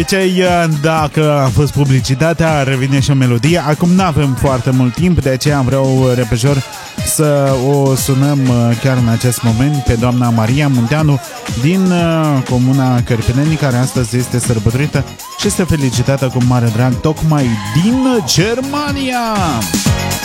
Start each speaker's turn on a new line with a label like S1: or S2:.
S1: Deci, dacă a fost publicitatea, revine și o melodie. Acum nu avem foarte mult timp, de aceea vreau repejor să o sunăm chiar în acest moment pe doamna Maria Munteanu din comuna Cărpineni, care astăzi este sărbătorită și este felicitată cu mare drag tocmai din Germania.